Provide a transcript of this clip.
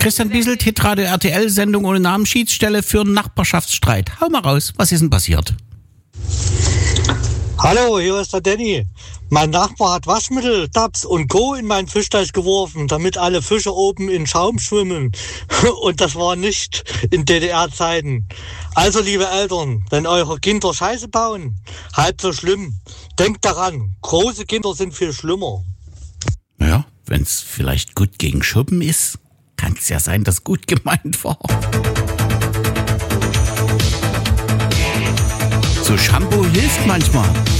Christian Biesel, Hitradio RTL-Sendung ohne Namen, Schiedsstelle für einen Nachbarschaftsstreit. Hau mal raus, was ist denn passiert? Hallo, hier ist der Danny. Mein Nachbar hat Waschmittel, Tabs und Co. in meinen Fischteich geworfen, damit alle Fische oben in Schaum schwimmen. Und das war nicht in DDR-Zeiten. Also, liebe Eltern, wenn eure Kinder Scheiße bauen, halb so schlimm. Denkt daran, große Kinder sind viel schlimmer. Ja, wenn's vielleicht gut gegen Schuppen ist, kann's ja sein, dass gut gemeint war. So Shampoo hilft manchmal.